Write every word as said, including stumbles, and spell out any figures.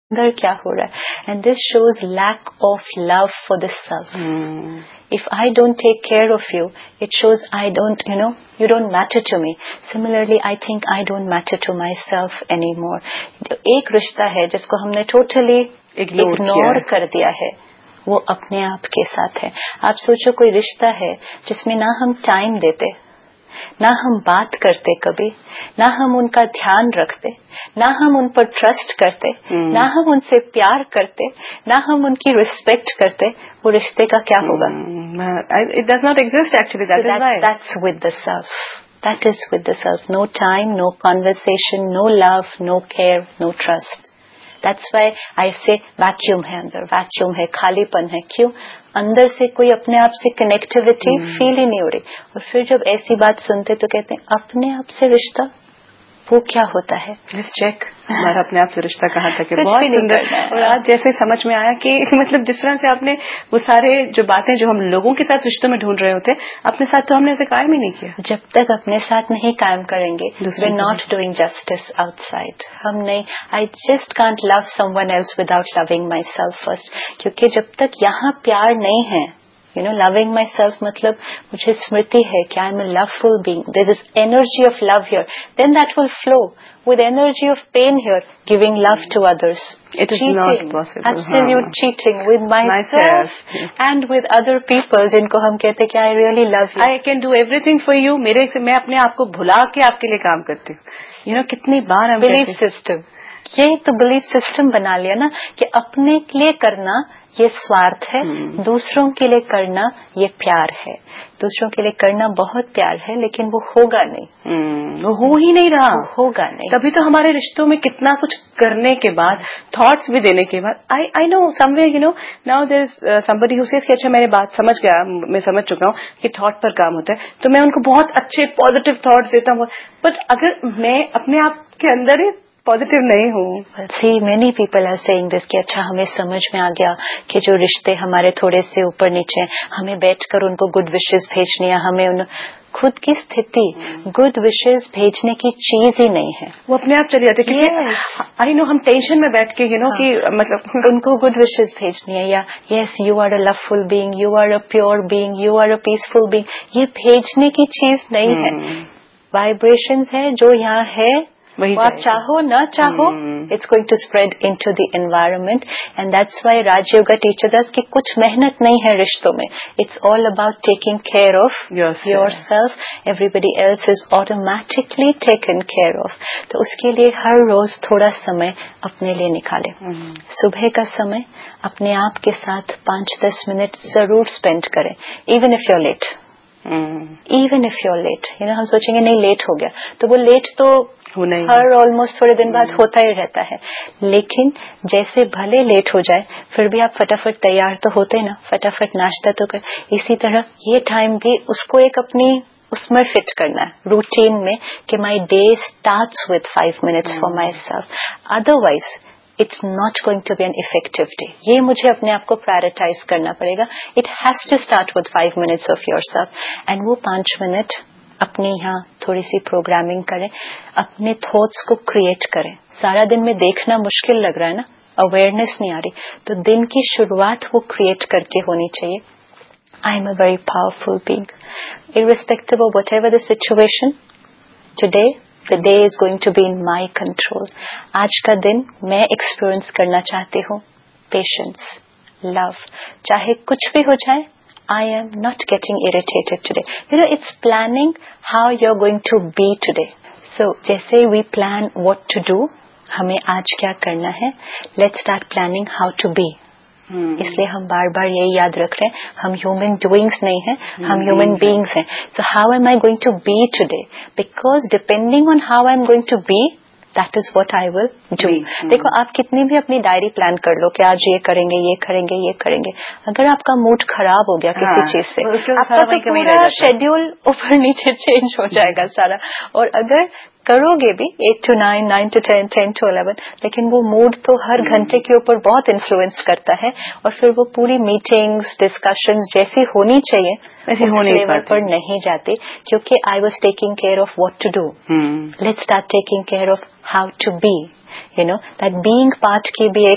اندر کیا ہو رہا ہے. And this shows lack of love for the self. If I don't take care of you, it shows I don't, you know, you don't matter to me. Similarly, I think I don't matter to myself anymore. ایک رشتہ ہے جس کو ہم نے totally ignore کر دیا ہے, وہ اپنے آپ کے ساتھ ہے. آپ سوچو کوئی رشتہ ہے جس میں نہ ہم ٹائم دیتے, نہ ہم بات کرتے کبھی, نہ ہم ان کا دھیان رکھتے, نہ ہم ان پر ٹرسٹ کرتے, نہ ہم ان سے پیار کرتے, نہ ہم ان کی ریسپیکٹ کرتے, وہ رشتے کا کیا ہوگا؟ It does not exist actually. That so is that, why. That's with the self. That is with the self. No time, no conversation, no love, no care, no trust. That's why I say vacuum ہے اندر, vacuum ہے, خالی پن ہے. کیوں؟ اندر سے کوئی اپنے آپ سے کنیکٹیوٹی فیل ہی نہیں ہو رہی. اور پھر جب ایسی بات سنتے تو کہتے ہیں اپنے آپ سے رشتہ وہ کیا ہوتا ہے؟ چیک ہمارا اپنے آپ سے رشتہ کہاں تک ہے. بہت سندر. اور آج جیسے سمجھ میں آیا کہ مطلب جس طرح سے آپ نے وہ سارے جو باتیں جو ہم لوگوں کے ساتھ رشتوں میں ڈھونڈ رہے ہوتے ہیں, اپنے ساتھ تو ہم نے اسے قائم ہی نہیں کیا. جب تک اپنے ساتھ نہیں قائم کریں گے, وی not doing justice out side. ہم نہیں, I just can't love some one else without living my self first. کیونکہ جب تک یہاں پیار نہیں ہے, You know, loving myself مطلب مجھے اسمرتی ہے کہ I am a loveful being. There is energy of love here. Then that will flow with energy of pain here, giving love to others. It is cheating, not possible. Absolute haan. cheating with myself, myself. and with other people جن کو ہم کہتے کہ I really love you. I can do everything for you. میرے سے میں اپنے آپ کو بھلا کے آپ کے لیے کام کرتی ہوں. You know, کتنی بار ہم Belief system. یہ تو بلیف سسٹم بنا لیا نا کہ اپنے لیے کرنا یہ سوارتھ ہے, دوسروں کے لیے کرنا یہ پیار ہے. دوسروں کے لیے کرنا بہت پیار ہے, لیکن وہ ہوگا نہیں, وہ ہو ہی نہیں رہا, ہوگا نہیں. تبھی تو ہمارے رشتوں میں کتنا کچھ کرنے کے بعد, تھاٹس بھی دینے کے بعد, آئی آئی نو سم وے, you know now there is somebody who says کہ اچھا میں نے بات سمجھ گیا, میں سمجھ چکا ہوں کہ تھاٹ پر کام ہوتا ہے, تو میں ان کو بہت اچھے پازیٹیو تھاٹس دیتا ہوں. بٹ اگر میں اپنے آپ کے اندر ہی پازیٹیو نہیں ہوں. See many people are seeing دس کہ اچھا ہمیں سمجھ میں آ گیا کہ جو رشتے ہمارے تھوڑے سے اوپر نیچے ہیں, ہمیں بیٹھ کر ان کو گڈ وشز بھیجنی ہے. ہمیں ان خود کی استھتی گڈ وشز بھیجنے کی چیز ہی نہیں ہے, وہ اپنے آپ چلی جاتی ہے. آئی نو ہم ٹینشن میں بیٹھ کے یو نو کہ مطلب ان کو گڈ وشز بھیجنی ہے, یا yes you are a love full being, you are a pure being, you are a peaceful being, یہ بھیجنے کی چیز نہیں ہے. وائبریشنز ہے جو یہاں ہے, آپ چاہو نہ چاہو, it's going to spread in to the environment. And that's why Raj yoga teachers اس کی کچھ محنت نہیں ہے رشتوں میں. It's all about taking care of your self. Every body else is automatically taken care of. تو اس کے لیے ہر روز تھوڑا سمے اپنے لیے نکالے. صبح کا سمے اپنے آپ کے ساتھ پانچ دس منٹ ضرور اسپینڈ کریں, even if you let. Even if you let, you know ہم سوچیں گے نہیں لیٹ ہو گیا, تو وہ لیٹ تو ہر آلموسٹ تھوڑے دن بعد ہوتا ہی رہتا ہے. لیکن جیسے بھلے لیٹ ہو جائے پھر بھی آپ فٹافٹ تیار تو ہوتے نا, فٹافٹ ناشتہ تو کر. اسی طرح یہ ٹائم بھی اس کو ایک اپنی اس میں فٹ کرنا ہے روٹین میں کہ my day starts with five minutes for my self. Otherwise it's not going to be an effective day. یہ مجھے اپنے آپ کو پرائرٹائز کرنا پڑے گا. It has to start with five minutes of your self. And وہ پانچ منٹ اپنی یہاں تھوڑی سی پروگرامنگ کریں, اپنے تھاٹس کو کریٹ کریں. سارا دن میں دیکھنا مشکل لگ رہا ہے نا, اویئرنیس نہیں آ رہی, تو دن کی شروعات وہ کریٹ کر کے ہونی چاہیے. I am a very powerful being irrespective of whatever the situation. Today the day is going to be in my control. آج کا دن میں ایکسپیرئنس کرنا چاہتی ہوں پیشنس, لو, چاہے کچھ بھی ہو جائے. I am not getting irritated today. You know, it's planning how you're going to be today. So, جیسے we plan what to do, ہمیں آج کیا کرنا ہے, let's start planning how to be. اس لیے ہم بار بار یہی یاد رکھ رہے ہیں, ہم ہیومن ڈوئنگس نہیں ہیں, ہم ہیومن بینگس ہیں. So, how am I going to be today? Because depending on how I'm going to be, that is what I will do. دیکھو آپ کتنی بھی اپنی ڈائری پلان کر لو کہ آج یہ کریں گے, یہ کریں گے, یہ کریں گے, اگر آپ کا موڈ خراب ہو گیا کسی چیز سے, آپ کا تو پورا شیڈیول اوپر نیچے چینج ہو جائے گا سارا. اور اگر کرو گے بھی at to nine, nine to ten, ten to eleven, لیکن وہ موڈ تو ہر گھنٹے کے اوپر بہت انفلوئنس کرتا ہے, اور پھر وہ پوری میٹنگز ڈسکشنز جیسی ہونی چاہیے اس لیول پر نہیں جاتی, کیونکہ I was taking care of what to do. Let's start taking care of how to be. You know that being part کی بھی ایک